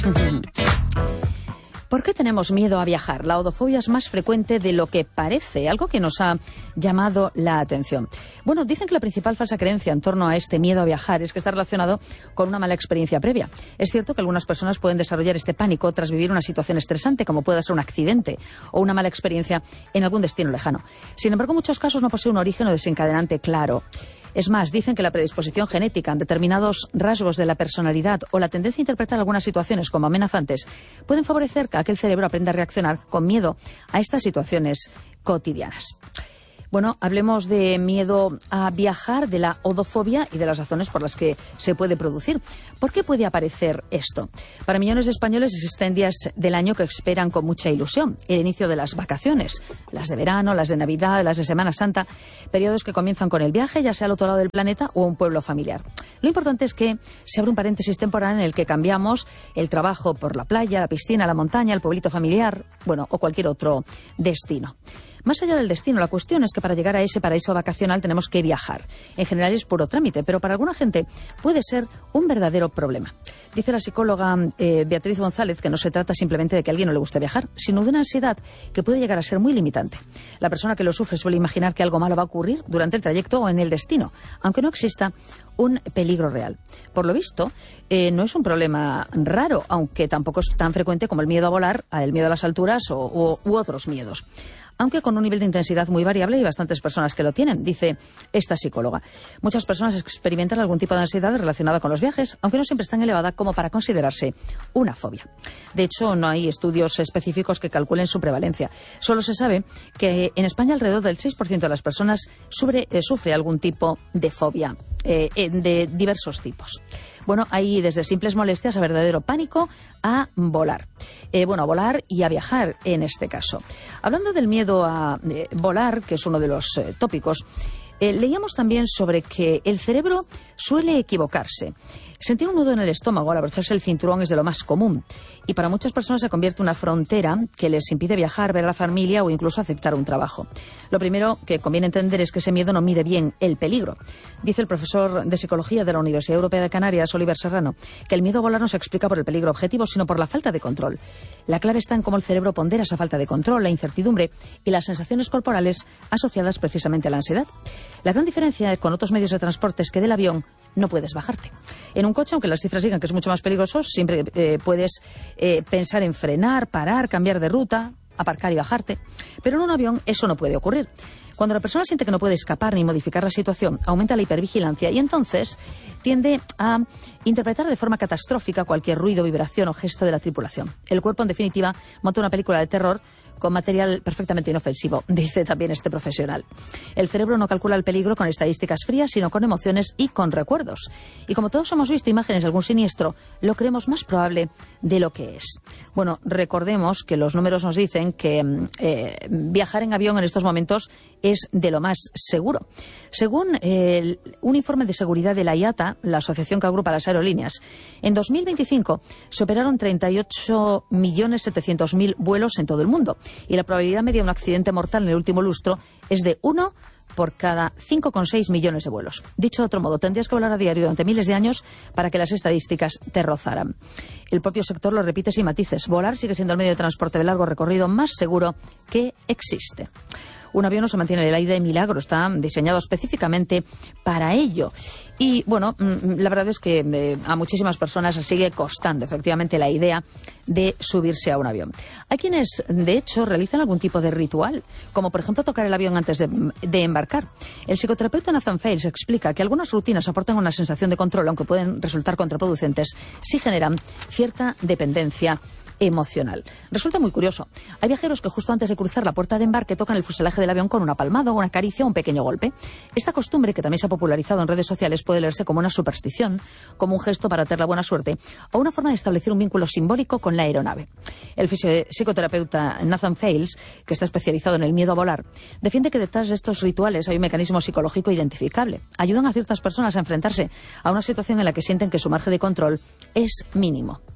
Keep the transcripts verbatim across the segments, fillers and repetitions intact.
¿Por qué tenemos miedo a viajar? La odofobia es más frecuente de lo que parece, algo que nos ha llamado la atención. Bueno, dicen que la principal falsa creencia en torno a este miedo a viajar es que está relacionado con una mala experiencia previa. Es cierto que algunas personas pueden desarrollar este pánico tras vivir una situación estresante, como puede ser un accidente o una mala experiencia en algún destino lejano. Sin embargo, en muchos casos no posee un origen o desencadenante claro. Es más, dicen que la predisposición genética, determinados rasgos de la personalidad o la tendencia a interpretar algunas situaciones como amenazantes pueden favorecer que aquel cerebro aprenda a reaccionar con miedo a estas situaciones cotidianas. Bueno, hablemos de miedo a viajar, de la odofobia y de las razones por las que se puede producir. ¿Por qué puede aparecer esto? Para millones de españoles existen días del año que esperan con mucha ilusión. El inicio de las vacaciones, las de verano, las de Navidad, las de Semana Santa, periodos que comienzan con el viaje, ya sea al otro lado del planeta o a un pueblo familiar. Lo importante es que se abre un paréntesis temporal en el que cambiamos el trabajo por la playa, la piscina, la montaña, el pueblito familiar, bueno, o cualquier otro destino. Más allá del destino, la cuestión es que para llegar a ese paraíso vacacional tenemos que viajar. En general es puro trámite, pero para alguna gente puede ser un verdadero problema. Dice la psicóloga eh, Beatriz González que no se trata simplemente de que a alguien no le guste viajar, sino de una ansiedad que puede llegar a ser muy limitante. La persona que lo sufre suele imaginar que algo malo va a ocurrir durante el trayecto o en el destino, aunque no exista un peligro real. Por lo visto, eh, no es un problema raro, aunque tampoco es tan frecuente como el miedo a volar, el miedo a las alturas o, o, u otros miedos. Aunque con un nivel de intensidad muy variable y bastantes personas que lo tienen, dice esta psicóloga. Muchas personas experimentan algún tipo de ansiedad relacionada con los viajes, aunque no siempre es tan elevada como para considerarse una fobia. De hecho, no hay estudios específicos que calculen su prevalencia. Solo se sabe que en España alrededor del seis por ciento de las personas sufre, eh, sufre algún tipo de fobia, eh, de diversos tipos. Bueno, hay desde simples molestias a verdadero pánico a volar. Eh, bueno, a volar y a viajar en este caso. Hablando del miedo a eh, volar, que es uno de los eh, tópicos, eh, leíamos también sobre que el cerebro suele equivocarse. Sentir un nudo en el estómago al abrocharse el cinturón es de lo más común y para muchas personas se convierte en una frontera que les impide viajar, ver a la familia o incluso aceptar un trabajo. Lo primero que conviene entender es que ese miedo no mide bien el peligro. Dice el profesor de Psicología de la Universidad Europea de Canarias, Oliver Serrano, que el miedo a volar no se explica por el peligro objetivo, sino por la falta de control. La clave está en cómo el cerebro pondera esa falta de control, la incertidumbre y las sensaciones corporales asociadas precisamente a la ansiedad. La gran diferencia con otros medios de transporte es que del avión no puedes bajarte. En un coche, aunque las cifras digan que es mucho más peligroso, siempre eh, puedes eh, pensar en frenar, parar, cambiar de ruta, aparcar y bajarte. Pero en un avión eso no puede ocurrir. Cuando la persona siente que no puede escapar ni modificar la situación, aumenta la hipervigilancia y entonces tiende a interpretar de forma catastrófica cualquier ruido, vibración o gesto de la tripulación. El cuerpo, en definitiva, monta una película de terror con material perfectamente inofensivo, dice también este profesional. El cerebro no calcula el peligro con estadísticas frías, sino con emociones y con recuerdos. Y como todos hemos visto imágenes de algún siniestro, lo creemos más probable de lo que es. Bueno, recordemos que los números nos dicen que eh, viajar en avión en estos momentos es de lo más seguro. Según eh, un informe de seguridad de la I A T A, la asociación que agrupa las aerolíneas, en dos mil veinticinco se operaron treinta y ocho millones setecientos mil vuelos en todo el mundo. Y la probabilidad media de un accidente mortal en el último lustro es de uno por cada cinco coma seis millones de vuelos. Dicho de otro modo, tendrías que volar a diario durante miles de años para que las estadísticas te rozaran. El propio sector lo repite sin matices. Volar sigue siendo el medio de transporte de largo recorrido más seguro que existe. Un avión no se mantiene en el aire de milagro, está diseñado específicamente para ello. Y, bueno, la verdad es que eh, a muchísimas personas sigue costando, efectivamente, la idea de subirse a un avión. Hay quienes, de hecho, realizan algún tipo de ritual, como, por ejemplo, tocar el avión antes de, de embarcar. El psicoterapeuta Nathan Fales explica que algunas rutinas aportan una sensación de control, aunque pueden resultar contraproducentes si generan cierta dependencia emocional. Resulta muy curioso. Hay viajeros que justo antes de cruzar la puerta de embarque tocan el fuselaje del avión con una palmada, una caricia o un pequeño golpe. Esta costumbre, que también se ha popularizado en redes sociales, puede leerse como una superstición, como un gesto para atraer la buena suerte o una forma de establecer un vínculo simbólico con la aeronave. El psicoterapeuta Nathan Fales, que está especializado en el miedo a volar, defiende que detrás de estos rituales hay un mecanismo psicológico identificable. Ayudan a ciertas personas a enfrentarse a una situación en la que sienten que su margen de control es mínimo.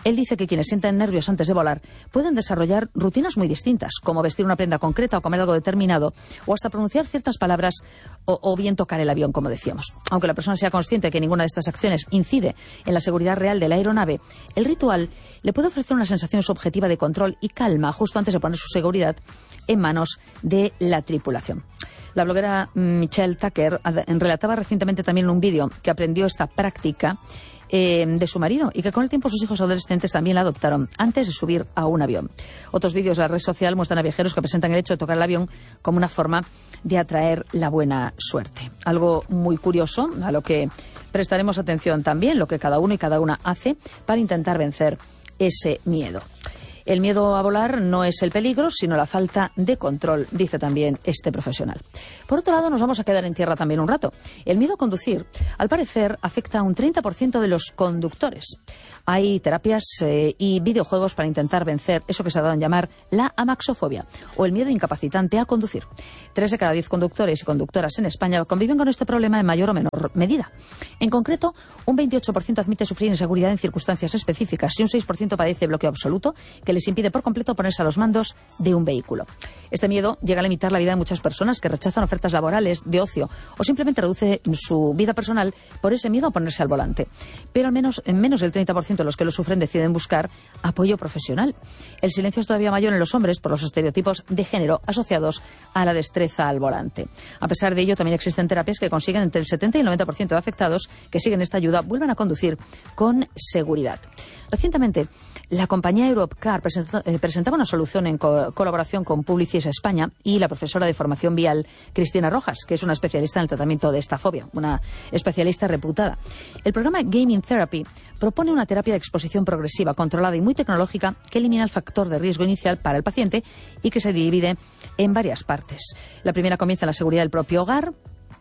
Él dice que quienes sienten nervios antes de volar pueden desarrollar rutinas muy distintas, como vestir una prenda concreta o comer algo determinado, o hasta pronunciar ciertas palabras o, o bien tocar el avión, como decíamos. Aunque la persona sea consciente de que ninguna de estas acciones incide en la seguridad real de la aeronave, el ritual le puede ofrecer una sensación subjetiva de control y calma justo antes de poner su seguridad en manos de la tripulación. La bloguera Michelle Tucker relataba recientemente también en un vídeo que aprendió esta práctica eh, de su marido y que con el tiempo sus hijos adolescentes también la adoptaron antes de subir a un avión. Otros vídeos de la red social muestran a viajeros que presentan el hecho de tocar el avión como una forma de atraer la buena suerte. Algo muy curioso, a lo que prestaremos atención también, lo que cada uno y cada una hace para intentar vencer ese miedo. El miedo a volar no es el peligro, sino la falta de control, dice también este profesional. Por otro lado, nos vamos a quedar en tierra también un rato. El miedo a conducir, al parecer, afecta a un treinta por ciento de los conductores. Hay terapias eh, y videojuegos para intentar vencer eso que se ha dado en llamar la amaxofobia, o el miedo incapacitante a conducir. Tres de cada diez conductores y conductoras en España conviven con este problema en mayor o menor medida. En concreto, un veintiocho por ciento admite sufrir inseguridad en circunstancias específicas y un seis por ciento padece bloqueo absoluto, que les impide por completo ponerse a los mandos de un vehículo. Este miedo llega a limitar la vida de muchas personas que rechazan ofertas laborales, de ocio, o simplemente reduce su vida personal por ese miedo a ponerse al volante. Pero al menos en menos del treinta por ciento de los que lo sufren deciden buscar apoyo profesional. El silencio es todavía mayor en los hombres por los estereotipos de género asociados a la destreza al volante. A pesar de ello, también existen terapias que consiguen entre el setenta y el noventa por ciento de afectados que siguen esta ayuda vuelvan a conducir con seguridad. Recientemente, la compañía Europcar presentó, eh, presentaba una solución en co colaboración con Publicis España y la profesora de formación vial Cristina Rojas, que es una especialista en el tratamiento de esta fobia, una especialista reputada. El programa Gaming Therapy propone una terapia de exposición progresiva, controlada y muy tecnológica que elimina el factor de riesgo inicial para el paciente y que se divide en varias partes. La primera comienza en la seguridad del propio hogar.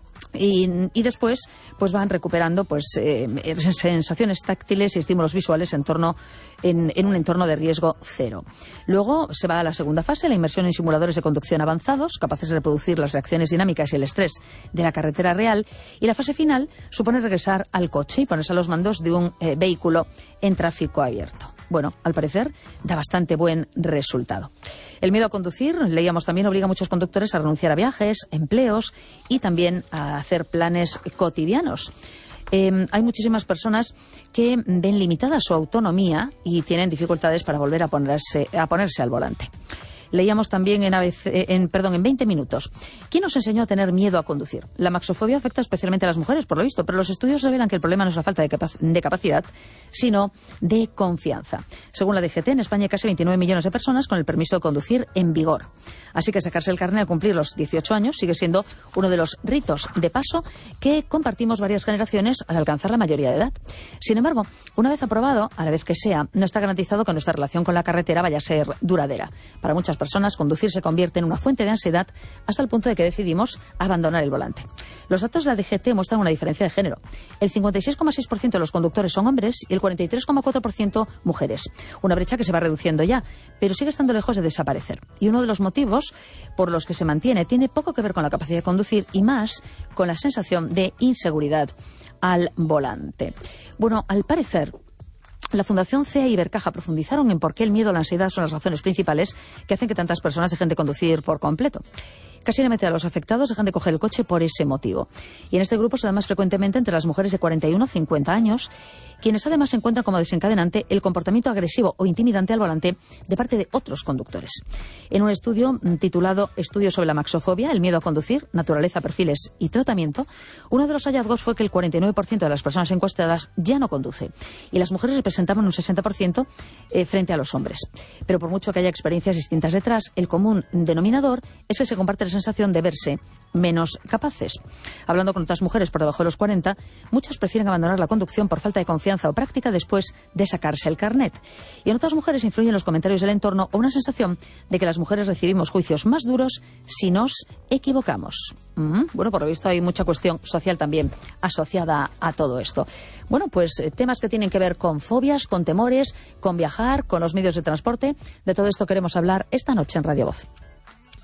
Y, y después pues van recuperando pues eh, sensaciones táctiles y estímulos visuales en, torno, en, en un entorno de riesgo cero. Luego se va a la segunda fase, la inmersión en simuladores de conducción avanzados, capaces de reproducir las reacciones dinámicas y el estrés de la carretera real. Y la fase final supone regresar al coche y ponerse a los mandos de un eh, vehículo en tráfico abierto. Bueno, al parecer da bastante buen resultado. El miedo a conducir, leíamos también, obliga a muchos conductores a renunciar a viajes, empleos y también a hacer planes cotidianos. Eh, hay muchísimas personas que ven limitada su autonomía y tienen dificultades para volver a ponerse, a ponerse al volante. Leíamos también en, A B C, en, perdón, en veinte minutos. ¿Quién nos enseñó a tener miedo a conducir? La amaxofobia afecta especialmente a las mujeres, por lo visto, pero los estudios revelan que el problema no es la falta de, capac de capacidad, sino de confianza. Según la D G T, en España hay casi veintinueve millones de personas con el permiso de conducir en vigor. Así que sacarse el carnet al cumplir los dieciocho años sigue siendo uno de los ritos de paso que compartimos varias generaciones al alcanzar la mayoría de edad. Sin embargo, una vez aprobado, a la vez que sea, no está garantizado que nuestra relación con la carretera vaya a ser duradera. Para muchas personas, conducir se convierte en una fuente de ansiedad hasta el punto de que decidimos abandonar el volante. Los datos de la D G T muestran una diferencia de género. El cincuenta y seis coma seis por ciento de los conductores son hombres y el cuarenta y tres coma cuatro por ciento mujeres. Una brecha que se va reduciendo ya, pero sigue estando lejos de desaparecer. Y uno de los motivos por los que se mantiene tiene poco que ver con la capacidad de conducir y más con la sensación de inseguridad al volante. Bueno, al parecer, la Fundación C E A y Ibercaja profundizaron en por qué el miedo o la ansiedad son las razones principales que hacen que tantas personas dejen de conducir por completo. Casi la mitad de los afectados dejan de coger el coche por ese motivo. Y en este grupo se da más frecuentemente entre las mujeres de cuarenta y uno a cincuenta años, quienes además encuentran como desencadenante el comportamiento agresivo o intimidante al volante de parte de otros conductores. En un estudio titulado Estudio sobre la amaxofobia, el miedo a conducir, naturaleza, perfiles y tratamiento, uno de los hallazgos fue que el cuarenta y nueve por ciento de las personas encuestadas ya no conduce y las mujeres representaban un sesenta por ciento eh, frente a los hombres. Pero por mucho que haya experiencias distintas detrás, el común denominador es que se comparte la sensación de verse menos capaces. Hablando con otras mujeres por debajo de los cuarenta, muchas prefieren abandonar la conducción por falta de confianza o práctica después de sacarse el carnet. Y en otras mujeres influyen los comentarios del entorno o una sensación de que las mujeres recibimos juicios más duros si nos equivocamos. Mm, bueno, por lo visto hay mucha cuestión social también asociada a todo esto. Bueno, pues eh, temas que tienen que ver con fobias, con temores, con viajar, con los medios de transporte. De todo esto queremos hablar esta noche en Radio Voz.